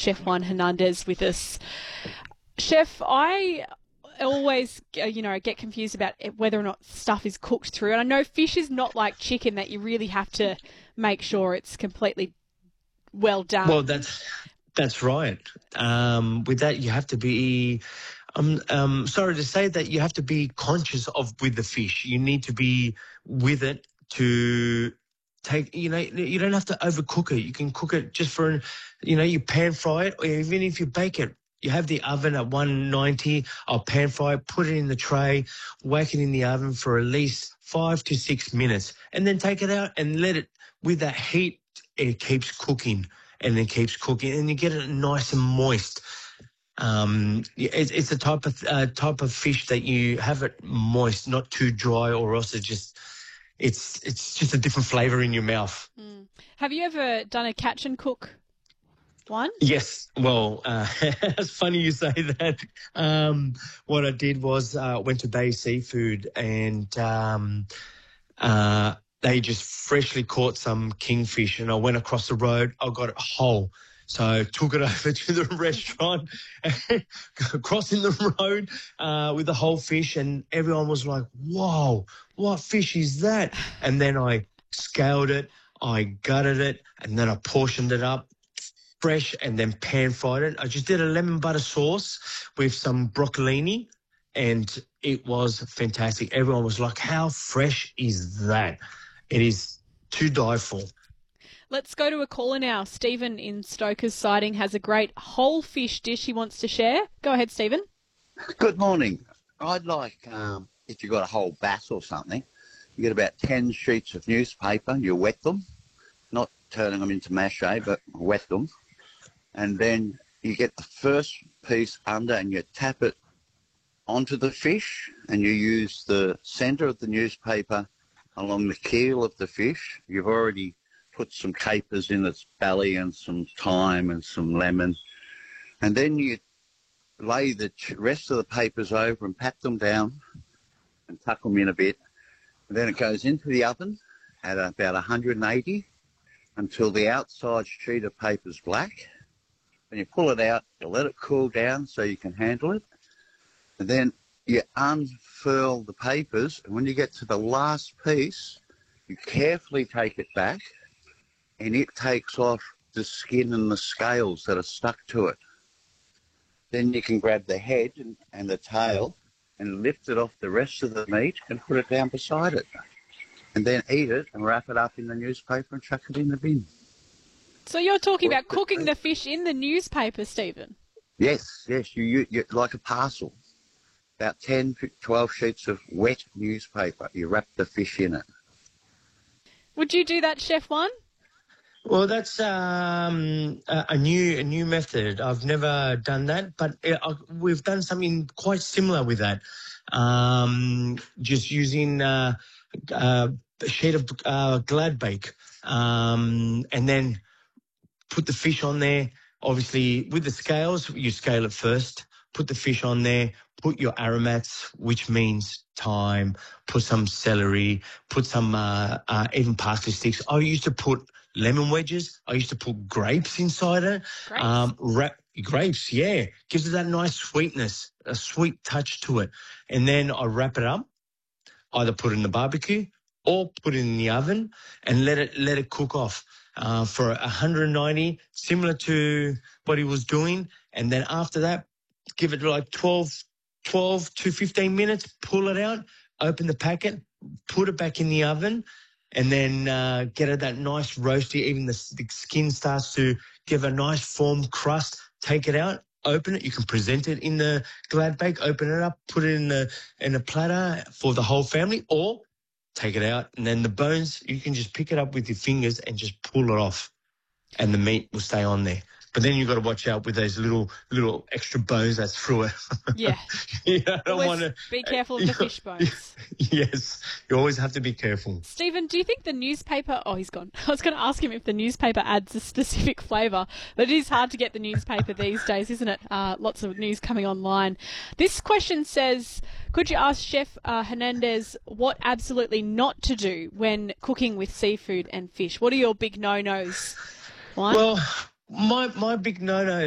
Chef Juan Hernandez with us. Chef, I always, get confused about whether or not stuff is cooked through. And I know fish is not like chicken that you really have to make sure it's completely well done. Well, that's right. With that, you have to be. Sorry to say that you have to be conscious of with the fish. You need to be with it to take. You don't have to overcook it. You can cook it just for, you pan fry it, or even if you bake it. You have the oven at 190. I'll pan fry it, put it in the tray, whack it in the oven for at least 5 to 6 minutes, and then take it out and let it, with that heat, it keeps cooking and it keeps cooking, and you get it nice and moist. It's a type of fish that you have it moist, not too dry, or else it's just a different flavour in your mouth. Mm. Have you ever done a catch and cook one? Yes. Well, it's funny you say that. What I did was went to Bay Seafood, and they just freshly caught some kingfish, and I went across the road. I got it whole. So I took it over to the restaurant, crossing the road with the whole fish, and everyone was like, "Whoa, what fish is that?" And then I scaled it, I gutted it, and then I portioned it up fresh and then pan-fried it. I just did a lemon butter sauce with some broccolini, and it was fantastic. Everyone was like, "How fresh is that?" It is to die for. Let's go to a caller now. Stephen in Stoker's Siding has a great whole fish dish he wants to share. Go ahead, Stephen. Good morning. I'd like, if you've got a whole bass or something, you get about 10 sheets of newspaper, you wet them, not turning them into mache, but wet them. And then you get the first piece under and you tap it onto the fish, and you use the centre of the newspaper along the keel of the fish. You've already put some capers in its belly and some thyme and some lemon. And then you lay the rest of the papers over and pat them down and tuck them in a bit. And then it goes into the oven at about 180 until the outside sheet of paper is black. When you pull it out, you let it cool down so you can handle it. And then you unfurl the papers, and when you get to the last piece, you carefully take it back, and it takes off the skin and the scales that are stuck to it. Then you can grab the head and the tail and lift it off the rest of the meat and put it down beside it. And then eat it and wrap it up in the newspaper and chuck it in the bin. So you're talking about cooking the fish in the newspaper, Stephen? Yes, you like a parcel. About 10, 12 sheets of wet newspaper. You wrap the fish in it. Would you do that, Chef Juan? Well, that's a new method. I've never done that, but we've done something quite similar with that. Just using a sheet of Glad Bake, and then put the fish on there. Obviously, with the scales, you scale it first. Put the fish on there. Put your aromats, which means thyme. Put some celery. Put some even parsley sticks. I used to put lemon wedges. I used to put grapes inside it. Grapes, yeah. Gives it that nice sweetness, a sweet touch to it. And then I wrap it up, either put it in the barbecue or put it in the oven and let it cook off for 190, similar to what he was doing. And then after that, give it like 12 to 15 minutes, pull it out, open the packet, put it back in the oven, and then get it that nice roasty, even the skin starts to give a nice form crust. Take it out, open it. You can present it in the Glad Bake, open it up, put it in a platter for the whole family, or take it out, and then the bones, you can just pick it up with your fingers and just pull it off, and the meat will stay on there. But then you've got to watch out with those little extra bones that's through it. Yeah. Be careful of the fish bones. Yes. You always have to be careful. Stephen, do you think the newspaper... Oh, he's gone. I was going to ask him if the newspaper adds a specific flavour, but it is hard to get the newspaper these days, isn't it? Lots of news coming online. This question says, could you ask Chef Hernandez what absolutely not to do when cooking with seafood and fish? What are your big no-nos? One? Well, my big no-no